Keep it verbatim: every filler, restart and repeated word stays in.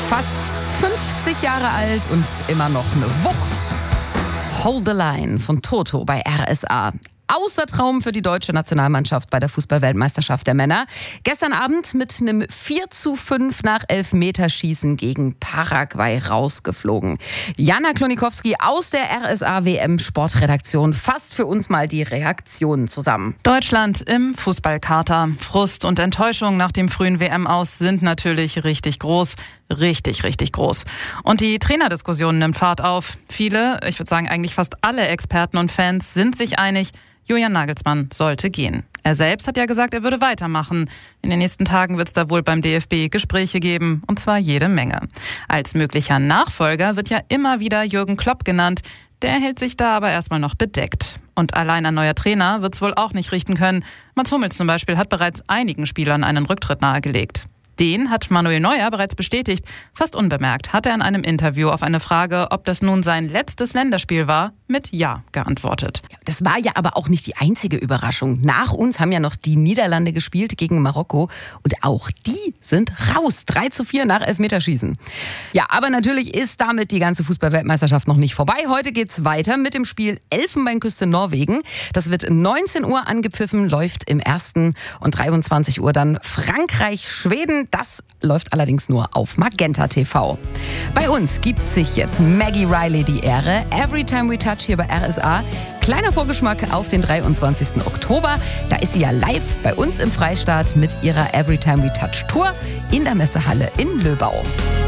Fast fünfzig Jahre alt und immer noch eine Wucht. Hold the Line von Toto bei R S A. Außer Traum für die deutsche Nationalmannschaft bei der Fußball-Weltmeisterschaft der Männer. Gestern Abend mit einem vier zu fünf nach Elfmeterschießen gegen Paraguay rausgeflogen. Jana Klonikowski aus der R S A W M-Sportredaktion fasst für uns mal die Reaktionen zusammen. Deutschland im Fußballkater. Frust und Enttäuschung nach dem frühen W M-Aus sind natürlich richtig groß. Richtig, richtig groß. Und die Trainerdiskussion nimmt Fahrt auf. Viele, ich würde sagen eigentlich fast alle Experten und Fans sind sich einig, Julian Nagelsmann sollte gehen. Er selbst hat ja gesagt, er würde weitermachen. In den nächsten Tagen wird es da wohl beim D F B Gespräche geben, und zwar jede Menge. Als möglicher Nachfolger wird ja immer wieder Jürgen Klopp genannt. Der hält sich da aber erstmal noch bedeckt. Und allein ein neuer Trainer wird es wohl auch nicht richten können. Mats Hummels zum Beispiel hat bereits einigen Spielern einen Rücktritt nahegelegt. Den hat Manuel Neuer bereits bestätigt. Fast unbemerkt hat er in einem Interview auf eine Frage, ob das nun sein letztes Länderspiel war, mit Ja geantwortet. Das war ja aber auch nicht die einzige Überraschung. Nach uns haben ja noch die Niederlande gespielt gegen Marokko und auch die sind raus. drei zu vier nach Elfmeterschießen. Ja, aber natürlich ist damit die ganze Fußball-Weltmeisterschaft noch nicht vorbei. Heute geht's weiter mit dem Spiel Elfenbeinküste Norwegen. Das wird neunzehn Uhr angepfiffen, läuft im ersten und dreiundzwanzig Uhr dann Frankreich-Schweden. Das läuft allerdings nur auf Magenta T V. Bei uns gibt sich jetzt Maggie Riley die Ehre. Every Time We Touch hier bei R S A. Kleiner Vorgeschmack auf den dreiundzwanzigsten Oktober. Da ist sie ja live bei uns im Freistaat mit ihrer Every Time We Touch Tour in der Messehalle in Löbau.